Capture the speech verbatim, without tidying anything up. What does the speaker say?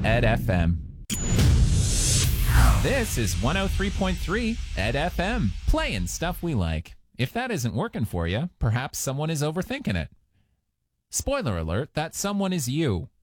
Ed F M. This is one oh three point three Ed F M, playing stuff we like. If that isn't working for you, perhaps someone is overthinking it. Spoiler alert, that someone is you.